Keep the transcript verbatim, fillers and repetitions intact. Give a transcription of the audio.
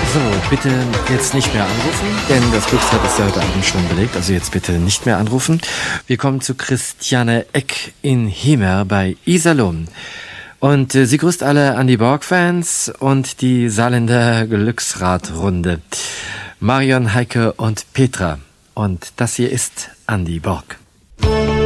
So, bitte jetzt nicht mehr anrufen, denn das Glücksrad ist ja heute Abend schon belegt. Also jetzt bitte nicht mehr anrufen. Wir kommen zu Christiane Eck in Hemer bei Iserlohn. Und äh, sie grüßt alle Andy Borg-Fans und die Saarländer Glücksradrunde. Marion, Heike und Petra. Und das hier ist Andy Borg.